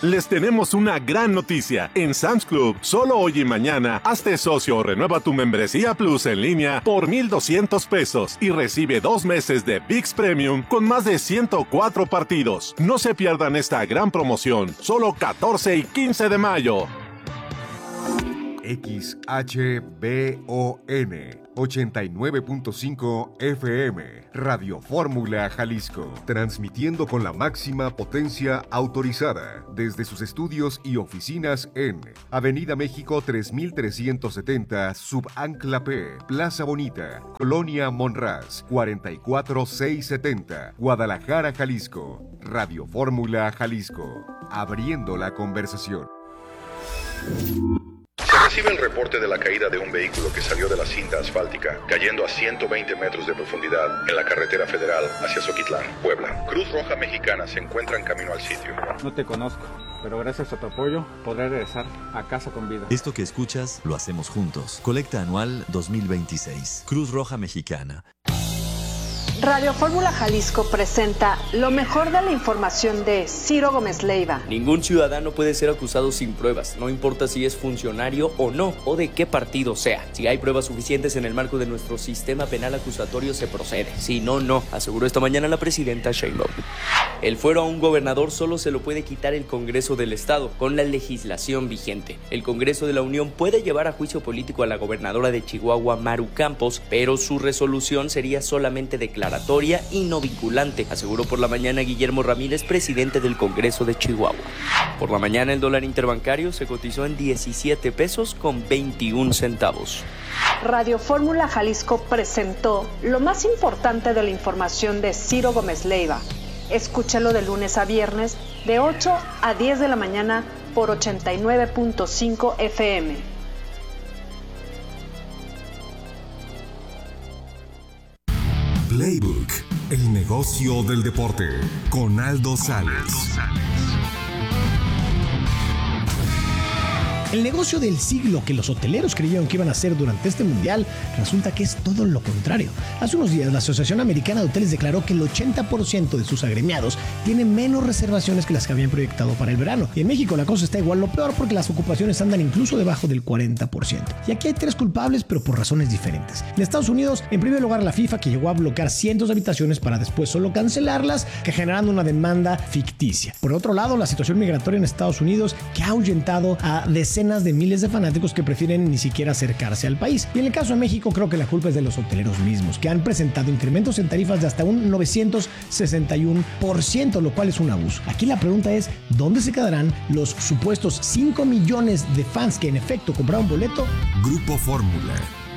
Les tenemos una gran noticia. En Sam's Club, solo hoy y mañana, hazte socio o renueva tu membresía Plus en línea por $1,200 y recibe 2 meses de ViX Premium con más de 104 partidos. No se pierdan esta gran promoción, solo 14 y 15 de mayo. XHBON 89.5 FM, Radio Fórmula Jalisco, transmitiendo con la máxima potencia autorizada desde sus estudios y oficinas en Avenida México 3370, Subancla P, Plaza Bonita, Colonia Monraz, 44670, Guadalajara, Jalisco. Radio Fórmula Jalisco, abriendo la conversación. Se recibe el reporte de la caída de un vehículo que salió de la cinta asfáltica, cayendo a 120 metros de profundidad en la carretera federal hacia Zoquitlán, Puebla. Cruz Roja Mexicana se encuentra en camino al sitio. No te conozco, pero gracias a tu apoyo podré regresar a casa con vida. Esto que escuchas lo hacemos juntos. Colecta anual 2026. Cruz Roja Mexicana. Radio Fórmula Jalisco presenta lo mejor de la información de Ciro Gómez Leiva. Ningún ciudadano puede ser acusado sin pruebas, no importa si es funcionario o no, o de qué partido sea. Si hay pruebas suficientes en el marco de nuestro sistema penal acusatorio, se procede. Si no, no, aseguró esta mañana la presidenta Sheinbaum. El fuero a un gobernador solo se lo puede quitar el Congreso del Estado, con la legislación vigente. El Congreso de la Unión puede llevar a juicio político a la gobernadora de Chihuahua, Maru Campos, pero su resolución sería solamente declaratoria y no vinculante, aseguró por la mañana Guillermo Ramírez, presidente del Congreso de Chihuahua. Por la mañana el dólar interbancario se cotizó en 17 pesos con 21 centavos. Radio Fórmula Jalisco presentó lo más importante de la información de Ciro Gómez Leiva. Escúchalo de lunes a viernes de 8 a 10 de la mañana por 89.5 FM. Playbook, el negocio del deporte, con Aldo Sales. El negocio del siglo que los hoteleros creyeron que iban a hacer durante este mundial resulta que es todo lo contrario. Hace unos días la Asociación Americana de Hoteles declaró que el 80% de sus agremiados tienen menos reservaciones que las que habían proyectado para el verano. Y en México la cosa está igual, lo peor, porque las ocupaciones andan incluso debajo del 40%. Y aquí hay 3 culpables, pero por razones diferentes. En Estados Unidos, en primer lugar, la FIFA, que llegó a bloquear cientos de habitaciones para después solo cancelarlas, que generando una demanda ficticia. Por otro lado, la situación migratoria en Estados Unidos, que ha ahuyentado a decenas de miles de fanáticos que prefieren ni siquiera acercarse al país. Y en el caso de México, creo que la culpa es de los hoteleros mismos, que han presentado incrementos en tarifas de hasta un 961%, lo cual es un abuso. Aquí la pregunta es, ¿dónde se quedarán los supuestos 5 millones de fans que en efecto compraron boleto? Grupo Fórmula.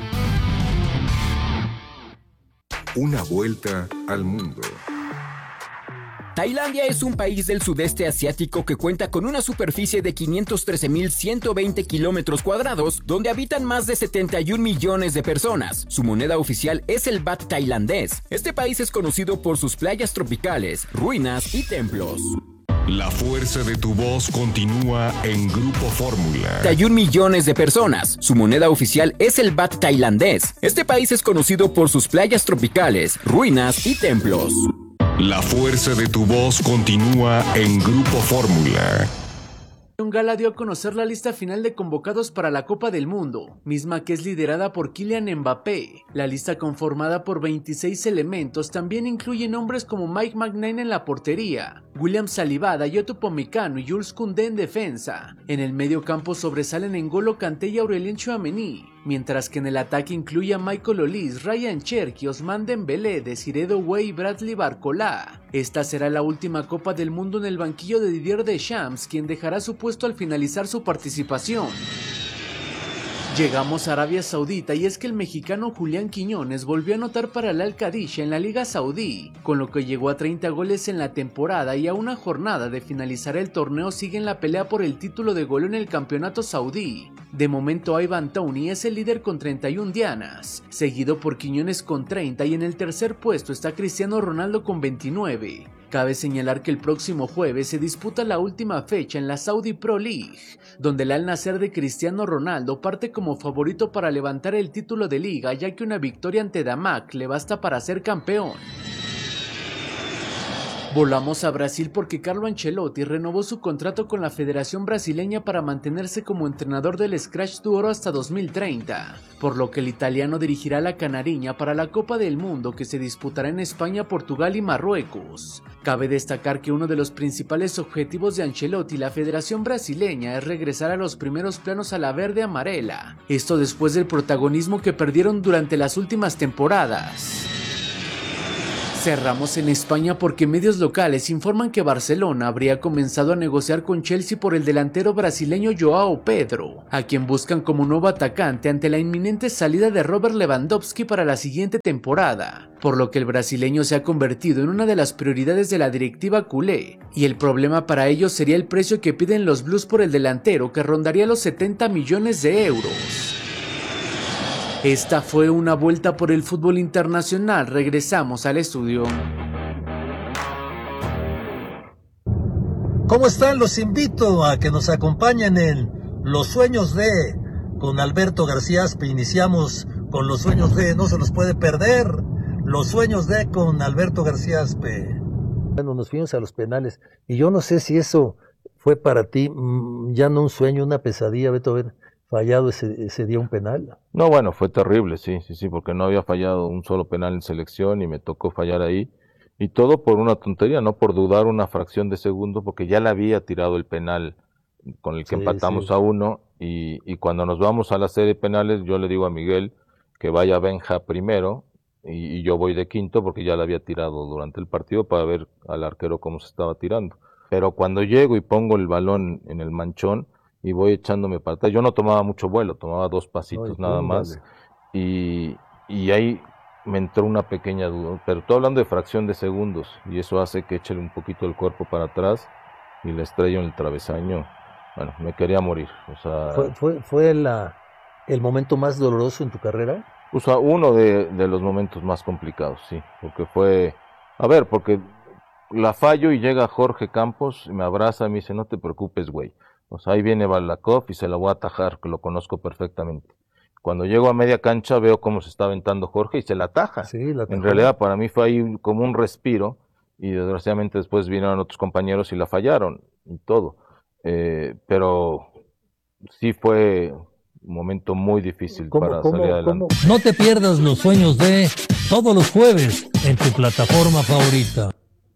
Una vuelta al mundo. Tailandia es un país del sudeste asiático que cuenta con una superficie de 513.120 kilómetros cuadrados, donde habitan más de 71 millones de personas. Su moneda oficial es el baht tailandés. Este país es conocido por sus playas tropicales, ruinas y templos. La fuerza de tu voz continúa en Grupo Fórmula. 71 millones de personas. Su moneda oficial es el baht tailandés. Este país es conocido por sus playas tropicales, ruinas y templos. La fuerza de tu voz continúa en Grupo Fórmula. Gala dio a conocer la lista final de convocados para la Copa del Mundo, misma que es liderada por Kylian Mbappé. La lista, conformada por 26 elementos, también incluye nombres como Mike Maignan en la portería, William Saliba, Dayot Upamecano y Jules Koundé en defensa. En el medio campo sobresalen N'Golo Kanté y Aurelien Tchouaméni, mientras que en el ataque incluye a Michael Olise, Ryan Cherki, Ousmane Dembélé, Desiré Doué y Bradley Barcola. Esta será la última Copa del Mundo en el banquillo de Didier Deschamps, quien dejará su puesto al finalizar su participación. Llegamos a Arabia Saudita y es que el mexicano Julián Quiñones volvió a anotar para el Al-Qadisha en la Liga Saudí, con lo que llegó a 30 goles en la temporada y a una jornada de finalizar el torneo sigue en la pelea por el título de goleo en el campeonato saudí. De momento Ivan Toney es el líder con 31 dianas, seguido por Quiñones con 30 y en el tercer puesto está Cristiano Ronaldo con 29. Cabe señalar que el próximo jueves se disputa la última fecha en la Saudi Pro League, donde el Al Nassr de Cristiano Ronaldo parte como favorito para levantar el título de liga, ya que una victoria ante Damac le basta para ser campeón. Volamos a Brasil porque Carlo Ancelotti renovó su contrato con la Federación Brasileña para mantenerse como entrenador del Scratch du Oro hasta 2030, por lo que el italiano dirigirá la Canariña para la Copa del Mundo que se disputará en España, Portugal y Marruecos. Cabe destacar que uno de los principales objetivos de Ancelotti y la Federación Brasileña es regresar a los primeros planos a la verde amarela, esto después del protagonismo que perdieron durante las últimas temporadas. Cerramos en España porque medios locales informan que Barcelona habría comenzado a negociar con Chelsea por el delantero brasileño Joao Pedro, a quien buscan como nuevo atacante ante la inminente salida de Robert Lewandowski para la siguiente temporada, por lo que el brasileño se ha convertido en una de las prioridades de la directiva culé, y el problema para ellos sería el precio que piden los Blues por el delantero, que rondaría los 70 millones de euros. Esta fue una vuelta por el fútbol internacional. Regresamos al estudio. ¿Cómo están? Los invito a que nos acompañen en Los Sueños de con Alberto García Aspe. Iniciamos con Los Sueños de, no se los puede perder. Los Sueños de con Alberto García Aspe. Bueno, nos fuimos a los penales y yo no sé si eso fue para ti ya no un sueño, una pesadilla, Beto, ver fallado ese día un penal. No, bueno, fue terrible, sí, porque no había fallado un solo penal en selección y me tocó fallar ahí. Y todo por una tontería, no por dudar una fracción de segundo, porque ya le había tirado el penal con el que empatamos a 1. Y cuando nos vamos a la serie de penales, yo le digo a Miguel que vaya Benja primero y yo voy de quinto, porque ya le había tirado durante el partido para ver al arquero cómo se estaba tirando. Pero cuando llego y pongo el balón en el manchón, y voy echándome para atrás. Yo no tomaba mucho vuelo, tomaba 2 pasitos nada más. Y ahí me entró una pequeña duda. Pero estoy hablando de fracción de segundos, y eso hace que eche un poquito el cuerpo para atrás y le estrello en el travesaño. Bueno, me quería morir. O sea, ¿Fue el momento más doloroso en tu carrera? O sea, uno de los momentos más complicados, sí. Porque porque la fallo y llega Jorge Campos, y me abraza y me dice, no te preocupes, güey. O sea, ahí viene Balakov y se la voy a atajar, que lo conozco perfectamente. Cuando llego a media cancha veo cómo se está aventando Jorge y se la ataja. Sí, la atajó. En realidad para mí fue ahí como un respiro y desgraciadamente después vinieron otros compañeros y la fallaron y todo. Pero sí fue un momento muy difícil para salir adelante. No te pierdas Los Sueños de todos los jueves en tu plataforma favorita.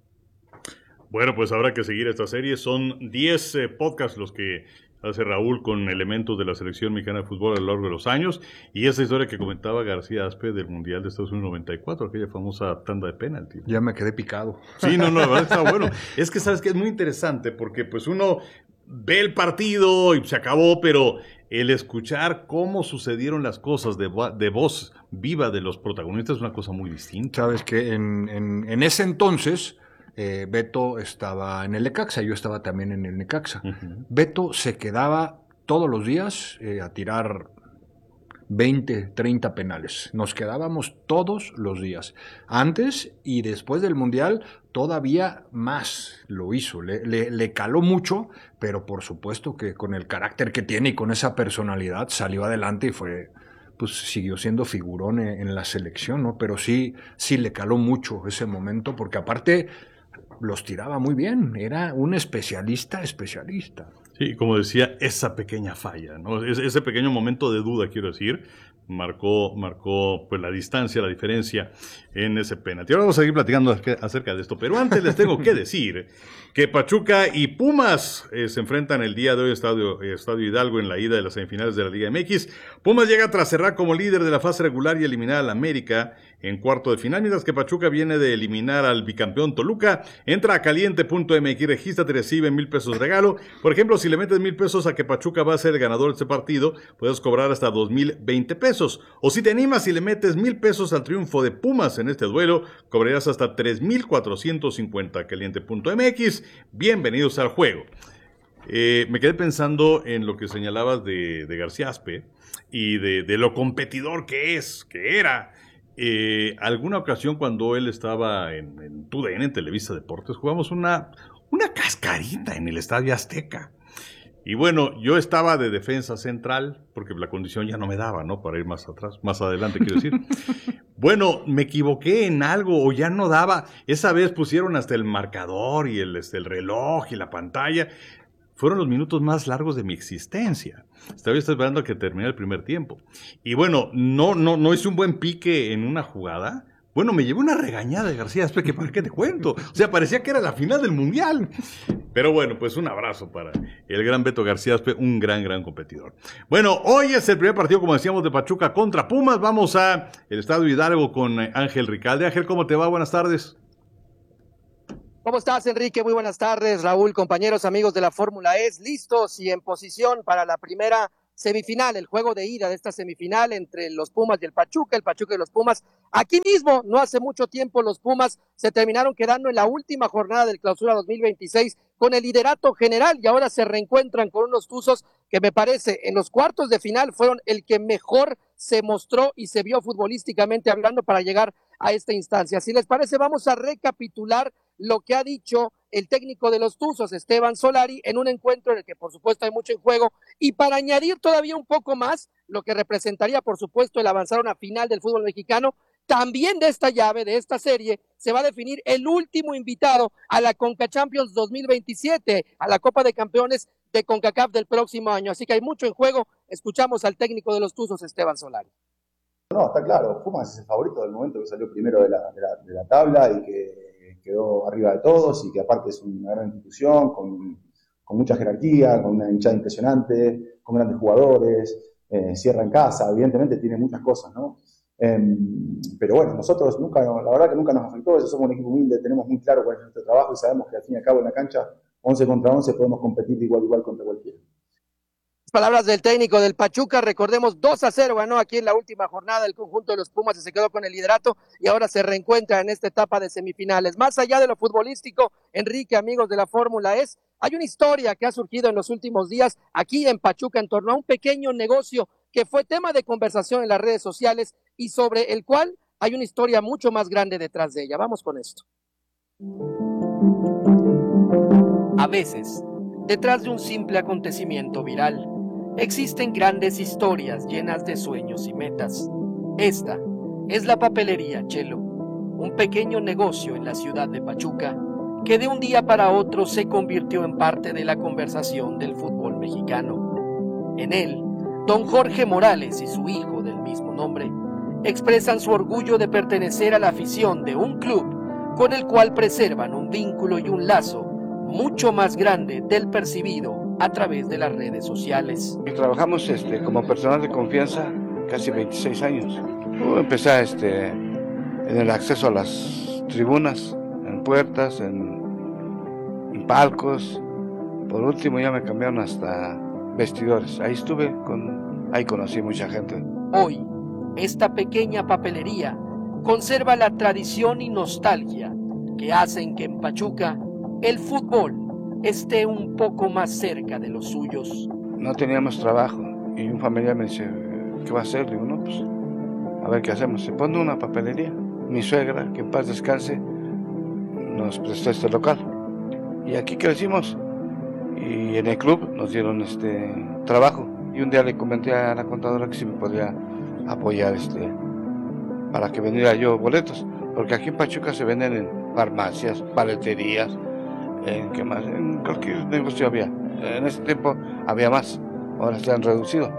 Bueno, pues habrá que seguir esta serie. Son 10 podcasts los que hace Raúl con elementos de la selección mexicana de fútbol a lo largo de los años. Y esa historia que comentaba García Aspe del Mundial de Estados Unidos 94, aquella famosa tanda de penalti. Ya me quedé picado. Sí, no, la verdad está bueno. Es que sabes que es muy interesante porque pues uno ve el partido y se acabó, pero el escuchar cómo sucedieron las cosas de voz viva de los protagonistas es una cosa muy distinta. Sabes que en ese entonces Beto estaba en el Necaxa, yo estaba también en el Necaxa. Beto se quedaba todos los días a tirar 20, 30 penales. Nos quedábamos todos los días. Antes y después del Mundial todavía más lo hizo. Le caló mucho, pero por supuesto que con el carácter que tiene y con esa personalidad salió adelante y siguió siendo figurón en la selección, ¿no? Pero sí le caló mucho ese momento, porque aparte los tiraba muy bien, era un especialista. Sí, como decía, esa pequeña falla, ¿no? Ese pequeño momento de duda, quiero decir, marcó pues la distancia, la diferencia en ese penalti. Ahora vamos a seguir platicando acerca de esto, pero antes les tengo que decir que Pachuca y Pumas se enfrentan el día de hoy Estadio Hidalgo en la ida de las semifinales de la Liga MX. Pumas llega tras cerrar como líder de la fase regular y eliminar al América en cuarto de final, mientras que Pachuca viene de eliminar al bicampeón Toluca. Entra a caliente.mx, regístrate y recibe 1,000 pesos regalo. Por ejemplo, si le metes 1,000 pesos a que Pachuca va a ser el ganador de este partido, puedes cobrar hasta 2,020 pesos. O si te animas y le metes 1,000 pesos al triunfo de Pumas en este duelo, cobrarás hasta 3,450. Caliente.mx, bienvenidos al juego. Me quedé pensando en lo que señalabas de García Aspe y de lo competidor que era. Alguna ocasión cuando él estaba en TUDN, en Televisa Deportes, jugamos una cascarita en el Estadio Azteca. Y bueno, yo estaba de defensa central, porque la condición ya no me daba, ¿no? Para ir más adelante, quiero decir. bueno, me equivoqué en algo o ya no daba. Esa vez pusieron hasta el marcador y el reloj y la pantalla. Fueron los minutos más largos de mi existencia. Estaba esperando a que terminara el primer tiempo. Y bueno, no hice un buen pique en una jugada. Bueno, me llevé una regañada de García Aspe, que para qué te cuento. O sea, parecía que era la final del Mundial. Pero bueno, pues un abrazo para el gran Beto García Aspe, un gran competidor. Bueno, hoy es el primer partido, como decíamos, de Pachuca contra Pumas. Vamos a el Estadio Hidalgo con Ángel Ricalde. Ángel, ¿cómo te va? Buenas tardes. ¿Cómo estás, Enrique? Muy buenas tardes, Raúl, compañeros, amigos de la Fórmula E, listos y en posición para la primera semifinal, el juego de ida de esta semifinal entre los Pumas y el Pachuca y los Pumas. Aquí mismo, no hace mucho tiempo, los Pumas se terminaron quedando en la última jornada del Clausura 2026 con el liderato general y ahora se reencuentran con unos Tuzos que me parece en los cuartos de final fueron el que mejor se mostró y se vio futbolísticamente hablando para llegar a esta instancia. Si les parece, vamos a recapitular lo que ha dicho el técnico de los Tuzos, Esteban Solari, en un encuentro en el que por supuesto hay mucho en juego, y para añadir todavía un poco más, lo que representaría por supuesto el avanzar a una final del fútbol mexicano, también de esta llave, de esta serie, se va a definir el último invitado a la Conca Champions 2027, a la Copa de Campeones de CONCACAF del próximo año, así que hay mucho en juego. Escuchamos al técnico de los Tuzos, Esteban Solari. No, está claro, Pumas es el favorito del momento, que salió primero de la tabla y que quedó arriba de todos y que aparte es una gran institución con mucha jerarquía, con una hinchada impresionante, con grandes jugadores, cierra en casa, evidentemente tiene muchas cosas, ¿no? Pero bueno, nosotros nunca, la verdad que nunca nos afectó, eso, somos un equipo humilde, tenemos muy claro cuál es nuestro trabajo y sabemos que al fin y al cabo en la cancha 11 contra 11 podemos competir de igual contra cualquiera. Palabras del técnico del Pachuca, recordemos 2-0 ganó aquí en la última jornada el conjunto de los Pumas y se quedó con el liderato y ahora se reencuentra en esta etapa de semifinales. Más allá de lo futbolístico, Enrique, amigos de la Fórmula E, hay una historia que ha surgido en los últimos días aquí en Pachuca en torno a un pequeño negocio que fue tema de conversación en las redes sociales y sobre el cual hay una historia mucho más grande detrás de ella. Vamos con esto. A veces, detrás de un simple acontecimiento viral, existen grandes historias llenas de sueños y metas. Esta es la papelería Chelo, un pequeño negocio en la ciudad de Pachuca que de un día para otro se convirtió en parte de la conversación del fútbol mexicano. En él, don Jorge Morales y su hijo del mismo nombre expresan su orgullo de pertenecer a la afición de un club con el cual preservan un vínculo y un lazo mucho más grande del percibido a través de las redes sociales. Trabajamos como personal de confianza casi 26 años. Empecé en el acceso a las tribunas, en puertas, en palcos. Por último ya me cambiaron hasta vestidores. Ahí estuve, ahí conocí mucha gente. Hoy, esta pequeña papelería conserva la tradición y nostalgia que hacen que en Pachuca el fútbol esté un poco más cerca de los suyos. No teníamos trabajo y un familiar me dice, ¿qué va a hacer? Digo, no, pues a ver qué hacemos. Se pone una papelería. Mi suegra, que en paz descanse, nos prestó este local. Y aquí crecimos. Y en el club nos dieron trabajo. Y un día le comenté a la contadora que si me podía apoyar para que vendiera yo boletos. Porque aquí en Pachuca se venden en farmacias, paleterías, ¿qué más? En cualquier negocio había. En ese tiempo había más, ahora se han reducido.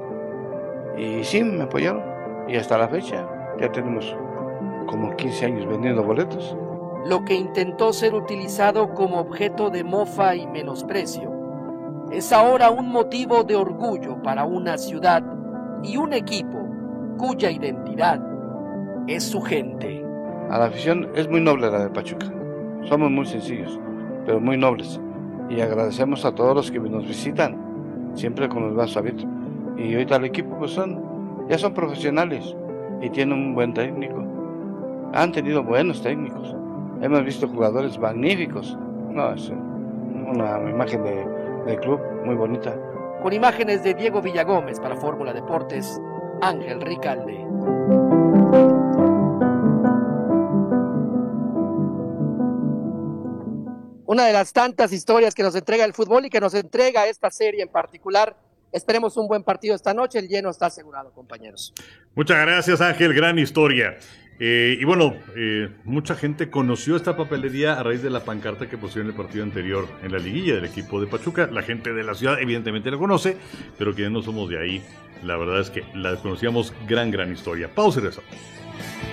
Y sí, me apoyaron. Y hasta la fecha ya tenemos como 15 años vendiendo boletos. Lo que intentó ser utilizado como objeto de mofa y menosprecio es ahora un motivo de orgullo para una ciudad y un equipo cuya identidad es su gente. A la afición es muy noble la de Pachuca. Somos muy sencillos, pero muy nobles. Y agradecemos a todos los que nos visitan, siempre con los brazos abiertos. Y ahorita el equipo pues ya son profesionales y tienen un buen técnico. Han tenido buenos técnicos. Hemos visto jugadores magníficos. No, es una imagen del club muy bonita. Con imágenes de Diego Villagómez para Fórmula Deportes, Ángel Ricalde. Una de las tantas historias que nos entrega el fútbol y que nos entrega esta serie en particular Esperemos un buen partido esta noche, el lleno está asegurado, compañeros. Muchas gracias, Ángel, gran historia. Y bueno, mucha gente conoció esta papelería a raíz de la pancarta que pusieron en el partido anterior en la liguilla del equipo de Pachuca. La gente de la ciudad evidentemente la conoce, pero quienes no somos de ahí, la verdad es que la conocíamos. Gran historia. Pausa y regresamos.